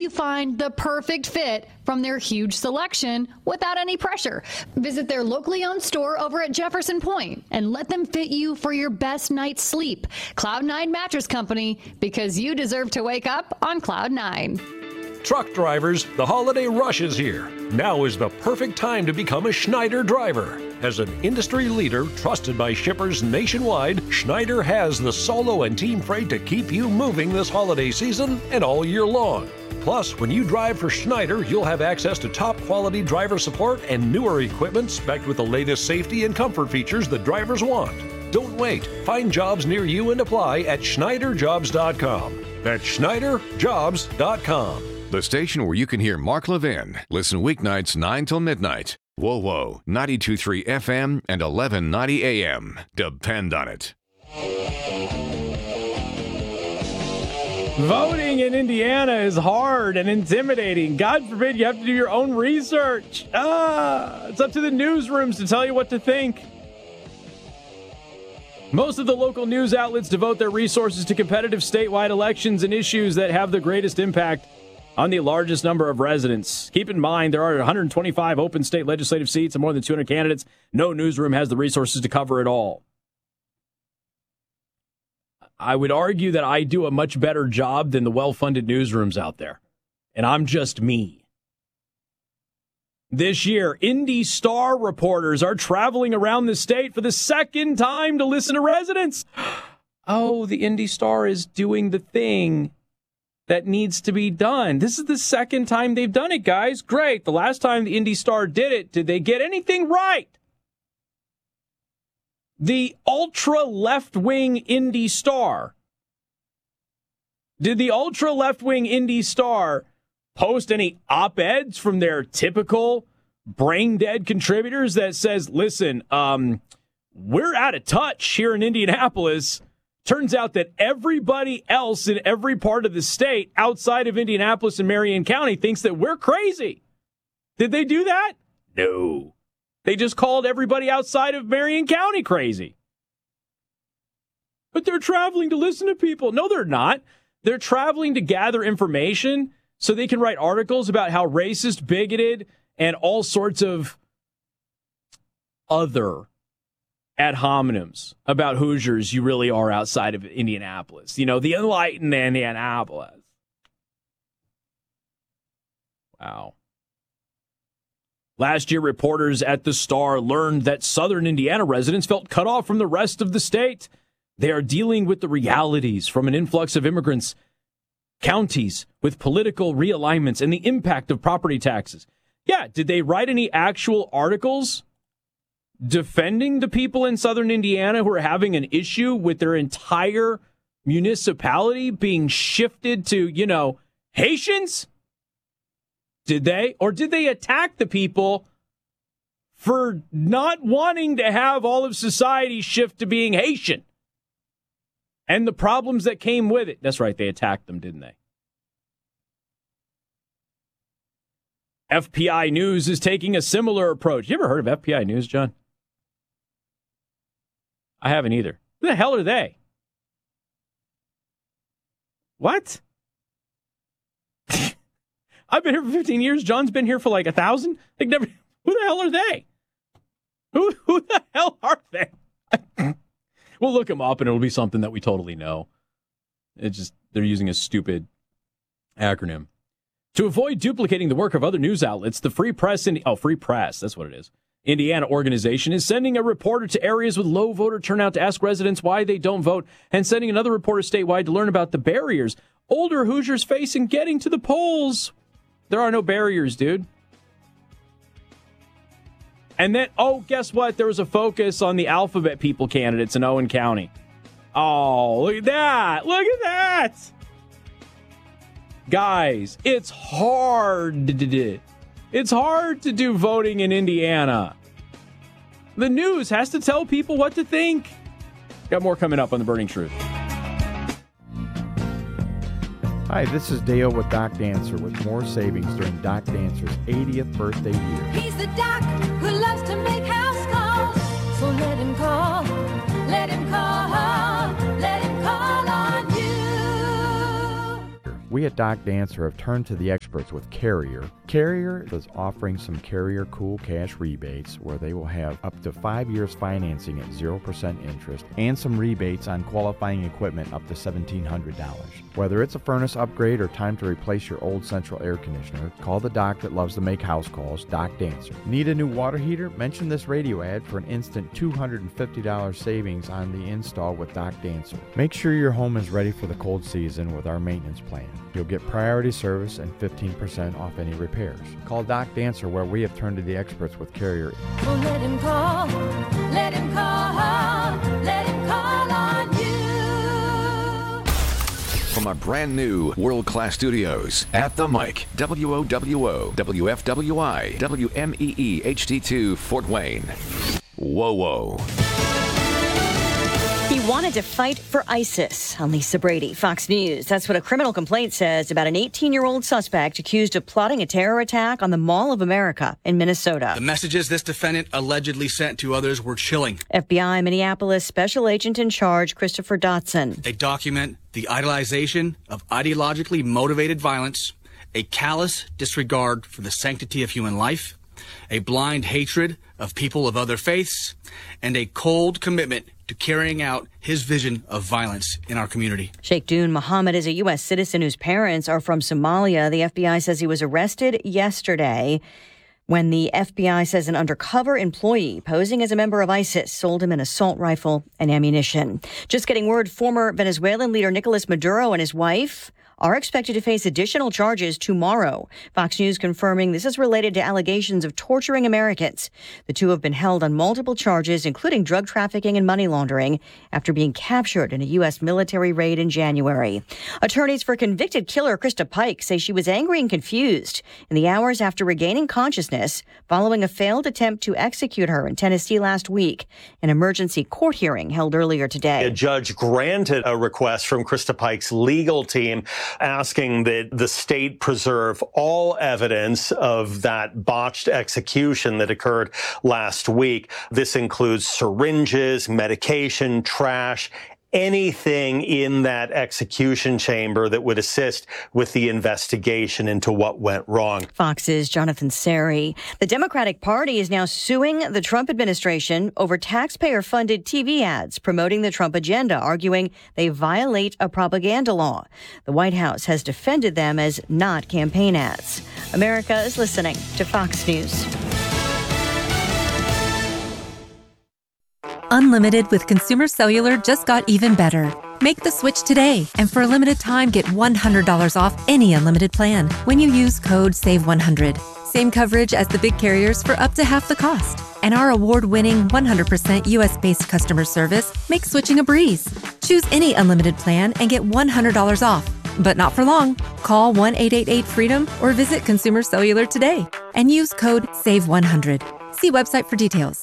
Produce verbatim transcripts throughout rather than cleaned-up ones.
you find the perfect fit from their huge selection without any pressure. Visit their locally owned store over at Jefferson Point and let them fit you for your best night's sleep. Cloud nine Mattress Company, because you deserve to wake up on Cloud nine. Truck drivers, the holiday rush is here. Now is the perfect time to become a Schneider driver. As an industry leader trusted by shippers nationwide, Schneider has the solo and team freight to keep you moving this holiday season and all year long. Plus, when you drive for Schneider, you'll have access to top quality driver support and newer equipment spec'd with the latest safety and comfort features that drivers want. Don't wait. Find jobs near you and apply at Schneider Jobs dot com. That's Schneider Jobs dot com. The station where you can hear Mark Levin. Listen weeknights nine till midnight. Whoa, whoa. ninety-two point three F M and eleven ninety A M. Depend on it. Voting in Indiana is hard and intimidating. God forbid you have to do your own research. Ah, it's up to the newsrooms to tell you what to think. Most of the local news outlets devote their resources to competitive statewide elections and issues that have the greatest impact on the largest number of residents. Keep in mind, there are one hundred twenty-five open state legislative seats and more than two hundred candidates. No newsroom has the resources to cover it all. I would argue that I do a much better job than the well-funded newsrooms out there. And I'm just me. This year, Indy Star reporters are traveling around the state for the second time to listen to residents. Oh, the Indy Star is doing the thing that needs to be done. This is the second time they've done it, guys. Great. The last time the Indy Star did it, did they get anything right? The ultra left-wing Indy Star. Did the ultra left-wing Indy Star post any op-eds from their typical brain-dead contributors that says, listen, um, we're out of touch here in Indianapolis. Turns out that everybody else in every part of the state outside of Indianapolis and Marion County thinks that we're crazy. Did they do that? No. They just called everybody outside of Marion County crazy. But they're traveling to listen to people. No, they're not. They're traveling to gather information so they can write articles about how racist, bigoted, and all sorts of other ad hominems about Hoosiers you really are outside of Indianapolis. You know, the enlightened Indianapolis. Wow. Last year, reporters at the Star learned that southern Indiana residents felt cut off from the rest of the state. They are dealing with the realities from an influx of immigrants, counties with political realignments, and the impact of property taxes. Yeah, did they write any actual articles defending the people in southern Indiana who are having an issue with their entire municipality being shifted to, you know, Haitians? Did they? Or did they attack the people for not wanting to have all of society shift to being Haitian? And the problems that came with it. That's right, they attacked them, didn't they? F P I News is taking a similar approach. You ever heard of F P I News, John? I haven't either. Who the hell are they? What? I've been here for fifteen years. John's been here for like a thousand. Like never. Who the hell are they? Who who the hell are they? We'll look them up, and it'll be something that we totally know. It's just they're using a stupid acronym to avoid duplicating the work of other news outlets. The Free Press, Indi- oh, Free Press, that's what it is. Indiana organization is sending a reporter to areas with low voter turnout to ask residents why they don't vote, and sending another reporter statewide to learn about the barriers older Hoosiers face in getting to the polls. There are no barriers, dude. And then, oh, guess what? There was a focus on the Alphabet People candidates in Owen County. Oh, look at that. Look at that. Guys, it's hard to do. It's hard to do voting in Indiana. The news has to tell people what to think. Got more coming up on The Burning Truth. Hi, this is Dale with Doc Dancer with more savings during Doc Dancer's eightieth birthday year. He's the doc who loves to make house calls. So let him call, let him call, let him call on you. We we at Doc Dancer have turned to the experts with Carrier. Carrier is offering some Carrier Cool Cash rebates where they will have up to five years financing at zero percent interest and some rebates on qualifying equipment up to seventeen hundred dollars. Whether it's a furnace upgrade or time to replace your old central air conditioner, call the doc that loves to make house calls, Doc Dancer. Need a new water heater? Mention this radio ad for an instant two hundred fifty dollars savings on the install with Doc Dancer. Make sure your home is ready for the cold season with our maintenance plan. You'll get priority service and fifteen percent off any repairs. Call Doc Dancer where we have turned to the experts with Carrier. So let him call, let him call, let him call on you. From our brand new world-class studios at the mic, W O W O, W F W I, W M E E H D two, Fort Wayne. Whoa, whoa. He wanted to fight for ISIS. I'm Lisa Brady, Fox News. That's what a criminal complaint says about an eighteen-year-old suspect accused of plotting a terror attack on the Mall of America in Minnesota. The messages this defendant allegedly sent to others were chilling. F B I Minneapolis Special Agent in Charge Christopher Dotson. They document the idolization of ideologically motivated violence, a callous disregard for the sanctity of human life, a blind hatred of people of other faiths, and a cold commitment to carrying out his vision of violence in our community. Sheikh Dune Mohammed is a U S citizen whose parents are from Somalia. The F B I says he was arrested yesterday when the F B I says an undercover employee posing as a member of ISIS sold him an assault rifle and ammunition. Just getting word, former Venezuelan leader Nicolas Maduro and his wife are expected to face additional charges tomorrow. Fox News confirming this is related to allegations of torturing Americans. The two have been held on multiple charges, including drug trafficking and money laundering, after being captured in a U S military raid in January. Attorneys for convicted killer Krista Pike say she was angry and confused in the hours after regaining consciousness following a failed attempt to execute her in Tennessee last week. An emergency court hearing held earlier today. A judge granted a request from Krista Pike's legal team asking that the state preserve all evidence of that botched execution that occurred last week. This includes syringes, medication, trash, anything in that execution chamber that would assist with the investigation into what went wrong. Fox's Jonathan Seri. The Democratic Party is now suing the Trump administration over taxpayer-funded T V ads promoting the Trump agenda, arguing they violate a propaganda law. The White House has defended them as not campaign ads. America is listening to Fox News. Unlimited with Consumer Cellular just got even better. Make the switch today, and for a limited time, get one hundred dollars off any unlimited plan when you use code save one hundred. Same coverage as the big carriers for up to half the cost. And our award-winning one hundred percent U S-based customer service makes switching a breeze. Choose any unlimited plan and get one hundred dollars off. But not for long. Call one eight eight eight freedom or visit Consumer Cellular today and use code save one hundred. See website for details.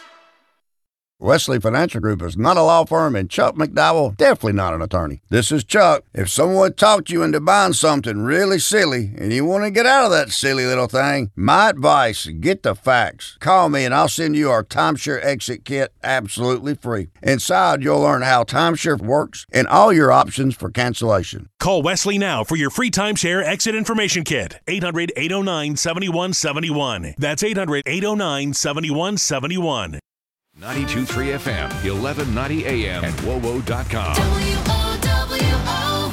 Wesley Financial Group is not a law firm, and Chuck McDowell definitely not an attorney. This is Chuck. If someone talked you into buying something really silly and you want to get out of that silly little thing, my advice, get the facts. Call me and I'll send you our timeshare exit kit absolutely free. Inside, you'll learn how timeshare works and all your options for cancellation. Call Wesley now for your free timeshare exit information kit. eight hundred, eight oh nine, seven one seven one. That's eight hundred, eight oh nine, seven one seven one. ninety-two point three F M, eleven ninety A M, and W O W O dot com. W O W O.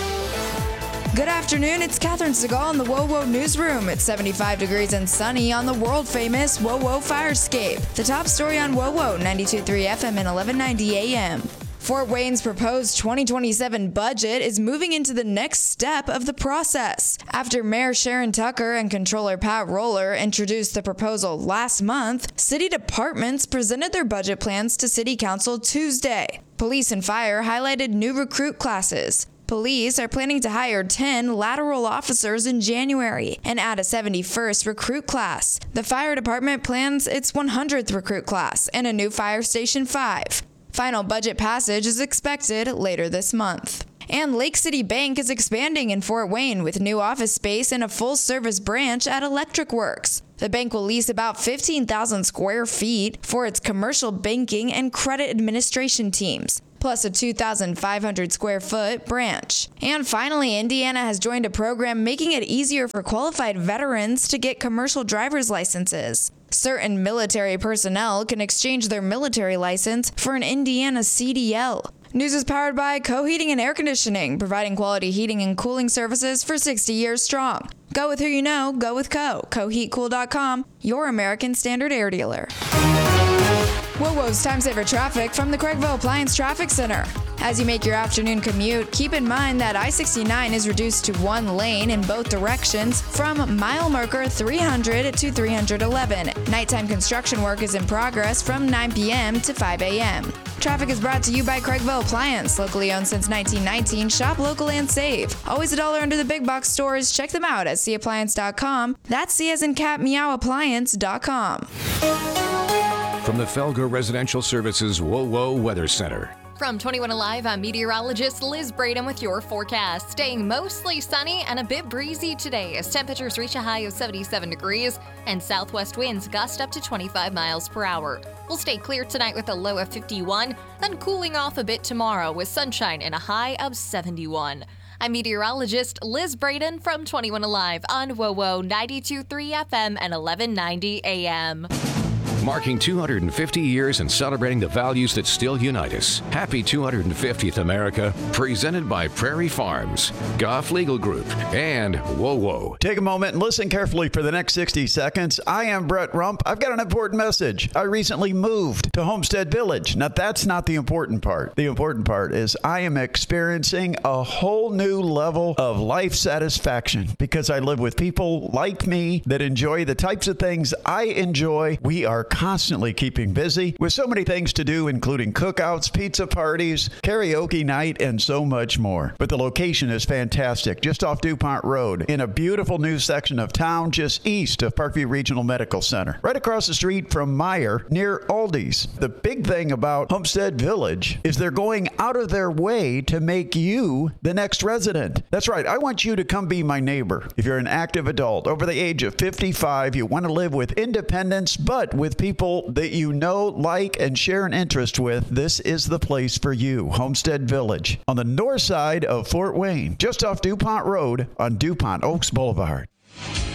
Good afternoon, it's Catherine Segal in the W O W O Newsroom. It's seventy-five degrees and sunny on the world-famous W O W O Firescape. The top story on W O W O, ninety-two point three F M and eleven ninety A M. Fort Wayne's proposed twenty twenty-seven budget is moving into the next step of the process. After Mayor Sharon Tucker and Controller Pat Roller introduced the proposal last month, city departments presented their budget plans to City Council Tuesday. Police and Fire highlighted new recruit classes. Police are planning to hire ten lateral officers in January and add a seventy-first recruit class. The fire department plans its one hundredth recruit class and a new Fire Station five. Final budget passage is expected later this month. And Lake City Bank is expanding in Fort Wayne with new office space and a full-service branch at Electric Works. The bank will lease about fifteen thousand square feet for its commercial banking and credit administration teams. plus a two thousand five hundred square foot branch. And finally, Indiana has joined a program making it easier for qualified veterans to get commercial driver's licenses. Certain military personnel can exchange their military license for an Indiana C D L. News is powered by Co-Heating and Air Conditioning, providing quality heating and cooling services for sixty years strong. Go with who you know, go with Co. coheat cool dot com, your American Standard air dealer. Whoa Whoa's time saver traffic from the Craigville Appliance Traffic Center. As you make your afternoon commute, keep in mind that I sixty-nine is reduced to one lane in both directions from mile marker three hundred to three eleven. Nighttime construction work is in progress from nine p.m. to five a.m. Traffic is brought to you by Craigville Appliance, locally owned since nineteen nineteen. Shop local and save. Always a dollar under the big box stores. Check them out at c appliance dot com. That's C as in cat meow appliance dot com. From the Felger Residential Services Whoa Whoa Weather Center. From twenty-one Alive, I'm meteorologist Liz Braden with your forecast. Staying mostly sunny and a bit breezy today as temperatures reach a high of seventy-seven degrees and southwest winds gust up to twenty-five miles per hour. We'll stay clear tonight with a low of fifty-one, then cooling off a bit tomorrow with sunshine and a high of seventy-one. I'm meteorologist Liz Braden from twenty-one Alive on Whoa Whoa ninety-two point three F M and eleven ninety A M. Marking two hundred fifty years and celebrating the values that still unite us. Happy two hundred fiftieth, America. Presented by Prairie Farms, Goff Legal Group, and Whoa Whoa. Take a moment and listen carefully for the next sixty seconds. I am Brett Rump. I've got an important message. I recently moved to Homestead Village. Now, that's not the important part. The important part is I am experiencing a whole new level of life satisfaction because I live with people like me that enjoy the types of things I enjoy. We are constantly keeping busy with so many things to do, including cookouts, pizza parties, karaoke night, and so much more. But the location is fantastic, just off DuPont Road, in a beautiful new section of town just east of Parkview Regional Medical Center, right across the street from Meijer near Aldi's. The big thing about Homestead Village is they're going out of their way to make you the next resident. That's right, I want you to come be my neighbor. If you're an active adult over the age of fifty-five, you want to live with independence, but with people that you know, like, and share an interest with, this is the place for you. Homestead Village on the north side of Fort Wayne, just off DuPont Road on DuPont Oaks Boulevard.